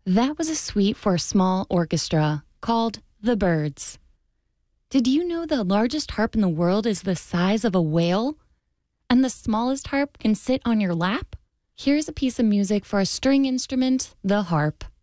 That was a suite for a small orchestra called The Byrds. Did you know the largest harp in the world is the size of a whale? And the smallest harp can sit on your lap? Here's a piece of music for a string instrument, the harp.